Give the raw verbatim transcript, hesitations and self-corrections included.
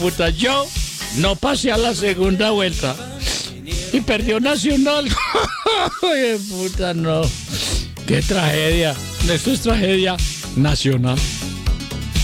puta, yo no pasé a la segunda vuelta y perdió Nacional. Oye, puta, no. Qué tragedia. Esto es tragedia nacional.